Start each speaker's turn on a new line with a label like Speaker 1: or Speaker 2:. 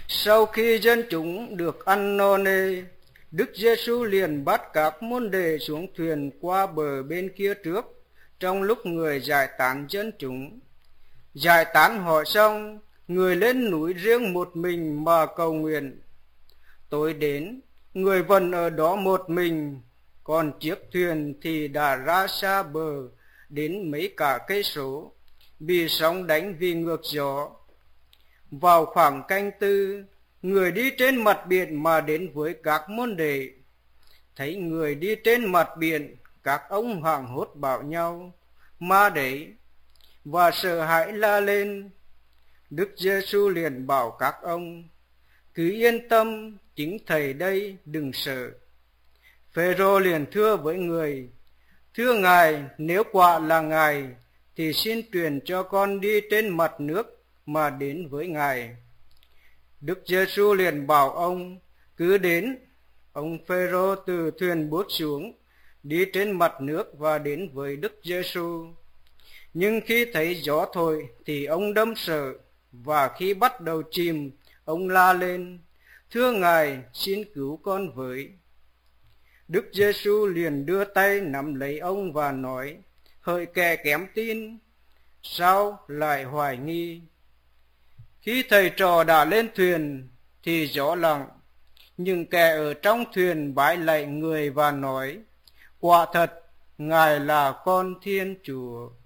Speaker 1: Sau khi dân chúng được ăn no nê, Đức Giêsu liền bắt các môn đệ xuống thuyền qua bờ bên kia trước, trong lúc người giải tán dân chúng. Giải tán họ xong, người lên núi riêng một mình mà cầu nguyện. Tối đến, người vẫn ở đó một mình, còn chiếc thuyền thì đã ra xa bờ đến mấy cả cây số, bị sóng đánh vì ngược gió. Vào khoảng canh tư, người đi trên mặt biển mà đến với các môn đệ. Thấy người đi trên mặt biển, các ông hoảng hốt bảo nhau: ma đấy! Và sợ hãi la lên. Đức Giêsu liền bảo các ông: cứ yên tâm, chính thầy đây, đừng sợ. Phêrô liền thưa với người: thưa ngài, nếu quả là ngài thì xin truyền cho con đi trên mặt nước mà đến với ngài. Đức Giêsu liền bảo ông: cứ đến. Ông Phêrô từ thuyền bước xuống, đi trên mặt nước và đến với Đức Giêsu. Nhưng khi thấy gió thổi thì ông đâm sợ, và khi bắt đầu chìm, ông la lên: thưa ngài, xin cứu con với. Đức Giêsu liền đưa tay nắm lấy ông và nói: hỡi kẻ kém tin, sao lại hoài nghi? Khi thầy trò đã lên thuyền thì gió lặng, nhưng kẻ ở trong thuyền bái lạy người và nói: quả thật, ngài là con Thiên Chúa.